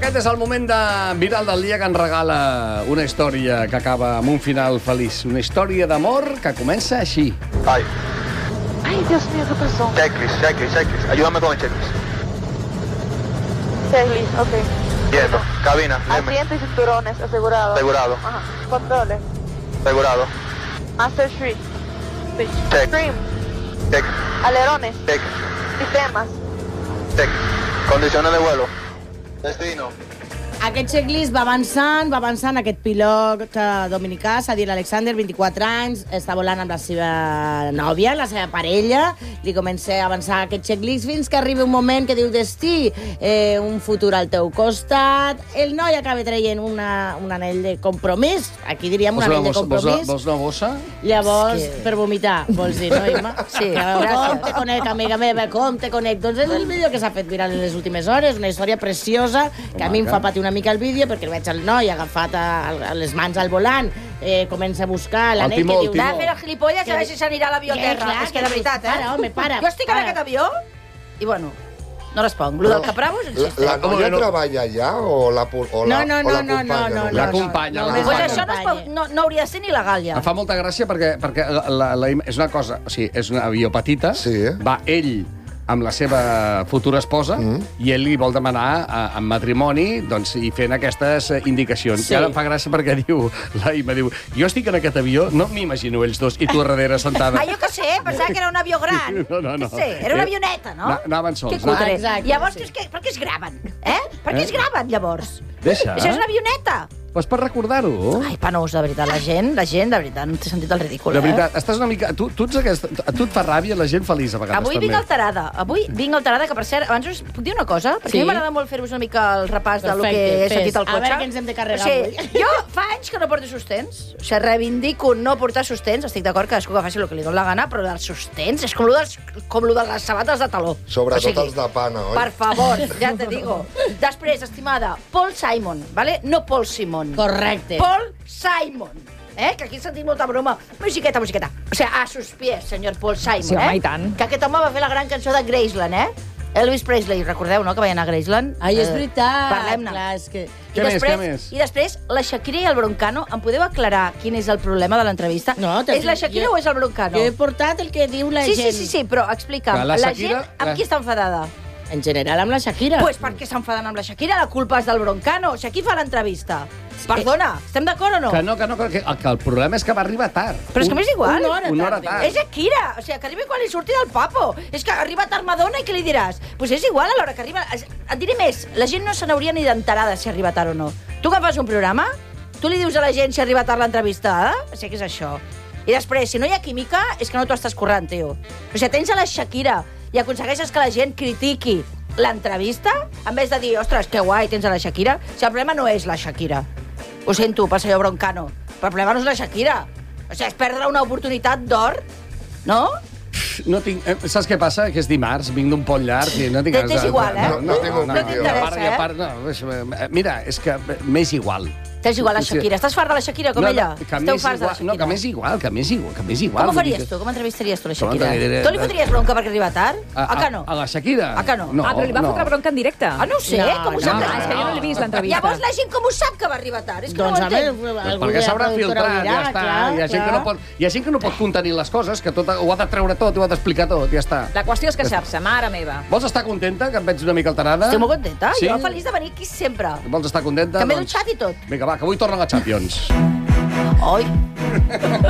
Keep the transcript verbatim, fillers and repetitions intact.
Aquest és el moment de viral del dia que ens regala una història que acaba amb un final feliç. Una història d'amor que comença així. Ay, Ay, Dios mío, ¿qué pasó? checklist, checklist, checklist. Ayúdame con el checklist. Checklist, ok. Viendo. Cabina, leme. Asiento y cinturones, asegurado. Asegurado. Ajá. Controles. Asegurado. Master Street. Check. Trim. Check. Alerones. Check. Sistemas. Check. Condiciones de vuelo. Destino. Aquest checklist va avançant, va avançant. Aquest pilot dominicà, Sadir Alexander, vint-i-quatre anys, està volant amb la seva nòvia, la seva parella. Li comença a avançar aquest checklist fins que arriba un moment que diu destí, eh, un futur al teu costat. El noi acaba traient una, un anell de compromís. Aquí diríem un anell de compromís. Vols una bossa? Llavors, És que- per vomitar, vols dir, no, Imma? Sí, Com gràcies. te conec, amiga meva, com te conec? Doncs és el vídeo que s'ha fet viral en les últimes hores, una història preciosa, que a mi em fa patir una mica el vídeo, perquè el veig el noi agafat a, a les mans al volant, eh, comença a buscar l'anell timó, que el diu... timó. Va a fer el gilipolles Que- a veure si s'anirà a l'avió a Que, terra. clar, És que de que- veritat, eh? para, home, para, Jo estic en para. aquest avió i, bueno, no responc. Lo del Capravos, La, insisteix. la Com noia que no? treballa allà o la, pu- o la, No, no, o no, la no, companya? no, no, La no, companya, no, la només Pues companya. això no, es pot, no, no hauria de ser ni legal, ja. Em fa molta gràcia perquè, perquè la, la, la, és una cosa... O sigui, és un avió petita, Sí. va ell amb la seva futura esposa Mm. i ell li vol demanar a, en matrimoni doncs, i fent aquestes eh, indicacions. Sí. I ara em fa gràcia perquè diu, la Imma diu, jo estic en aquest avió, no m'imagino ells dos i tu a darrere sentada. Ah, jo què sé, pensava que era un avió gran. No, no, no. Què sé, era una avioneta, no? Na- anaven sols, Que no? cutre. Exacte, Llavors, sí. és que, per què es graven? Eh? Per què es graven, llavors? Deixa. Això és una avioneta. Pues per recordar-ho. Ai, penós, de veritat. La gent, la gent, de veritat, no té sentit el ridícul, De eh? veritat, estàs una mica... Tu, tu, ets aquest, a tu et fa ràbia la gent feliç, a vegades, Avui també. vinc alterada. Avui vinc alterada, que per cert, abans us puc dir una cosa? Perquè Sí. a mi m'agrada molt fer-vos una mica el repàs del Perfecte, que he fes. sentit al A cotxe. veure què ens hem de carregar o sigui, avui. Jo fa anys que no porto sostens. O sigui, reivindico no portar sostens. Estic d'acord que cadascú que faci el que li doni la gana, però dels sostens és com lo, dels, com lo de les sabates de taló. Sobretot O sigui, els de pana, oi? Per favor, ja te digo. Després, estimada, Paul Simon, ¿vale? No Paul Simon. Correcte. Paul Simon. Eh? Que aquí he sentit molta broma. Musiqueta, musiqueta. O sigui, a sus pies, senyor Paul Simon, Sí, eh? home, i tant. Que aquest home va fer la gran cançó de Graceland, eh? Elvis Presley, recordeu, no?, que va anar a Graceland? Ai, és Eh, veritat. Parlem-ne. Clar, és que... Què I més, després, què més? I després, la Shakira i el Broncano, em podeu aclarar quin és el problema de l'entrevista? No, te- és la Shakira jo- o és el Broncano? Jo he portat el que diu la sí, sí, gent. sí, sí, però explica'm. Que la La, Shakira- gent amb la- qui està enfadada? En general, amb la Shakira. Doncs pues per què s'enfaden amb la Shakira? La culpa és del Broncano. O sigui, qui fa l'entrevista? Perdona, estem d'acord o no? Que no, que no, que, que, que el problema és que va arribar tard. Però és que m'és igual. Una hora Una hora tard. tard. És Shakira, o sigui, que arribi quan li surti del papo. És que arriba tard Madonna i què li diràs? Doncs pues és igual a l'hora que arriba... Et diré més, la gent no se n'hauria ni d'enterar de si arriba tard o no. Tu que fas un programa, tu li dius a la gent si arriba tard l'entrevistada? O sigui, què és això? I després, si no hi ha química, és que no t'ho estàs currant, tio. O sigui, tens a la Shakira i aconsegueixes que la gent critiqui l'entrevista, en vez de dir, ostres, que guai, tens a la Shakira. O sigui, el problema no és la Shakira. Ho sento, pel senyor Broncano. Però el problema no és la Shakira. O sigui, és perdre una oportunitat d'or, no? No tinc, eh, saps què passa? Que és dimarts, vinc d'un pont llarg i no tinc T'és ganes de- igual, eh? No- no tinc no, opinió. no, t'interessa, a part- i a eh? part, no, és, eh, mira, és que m'és igual. T'és igual la Shakira. Estàs fart de la Shakira, com no, ella? No, que Esteu m'és farts de la igual, Shakira. no, que m'és igual, que m'és igual, que m'és igual. Com ho vull dir faries que- tu? Com entrevistaries tu la Com Shakira? te diré? Tu li fotries bronca perquè arriba tard? A, A, que no? A la Shakira? A que no? No, Ah, però li va no. fotre bronca en directe. Ah, no ho sé, No, com ho no, sap? no, que- és que jo no l'he vist, l'entrevista. Llavors la gent com ho sap que va arribar tard? És que Doncs no a ho veure, entenc. Doncs algú perquè de la s'haurà productora filtrat, ho dirà, ja està. clar, hi, ha gent que no clar. pot, hi ha gent que no pot contenir les coses, que tot, ho ha de treure tot, ho ha d'explicar tot, ja està. La qüestió és que s'apsa, mare meva. Vols estar contenta, que em veig una mica alterada? Estic molt contenta. Sí? Jo feliç de venir aquí sempre. Vols estar contenta? Que m'he Doncs- dutxat i tot. Vinga, va, que avui tornen a Champions. Ai.